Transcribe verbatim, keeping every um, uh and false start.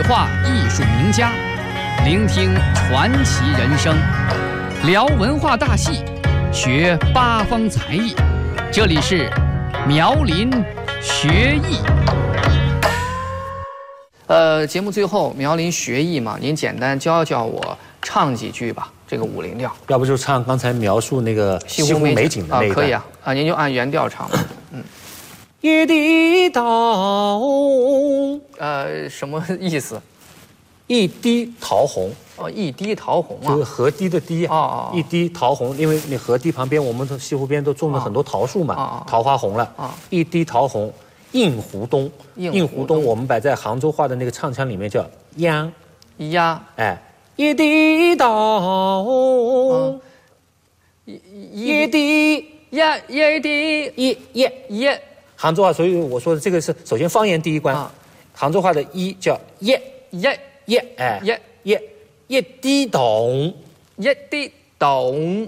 化艺术名家，聆听传奇人生，聊文化大戏，学八方才艺。这里是苗林学艺。呃，节目最后苗林学艺嘛，您简单教教我唱几句吧，这个五零调。 要不就唱刚才描述那个西湖美景的那一段。 啊，可以啊，啊，您就按原调唱吧。嗯。 一滴桃红， 呃，什么意思？ 一滴桃红哦，一滴桃红啊， 就是河堤的堤啊。 哦哦， 一滴桃红，因为你河堤旁边，我们西湖边都种了很多桃树嘛， 哦、 桃花红了。 啊、哦， 一滴桃红，映湖东。映湖东，我们摆在杭州话的那个唱腔里面叫央呀， 哎，一滴桃红， 一一滴呀，一滴一耶耶。 杭州话，所以我说的这个是首先方言第一关。啊、杭州话的一叫耶耶耶，哎耶耶一滴懂， 一滴懂，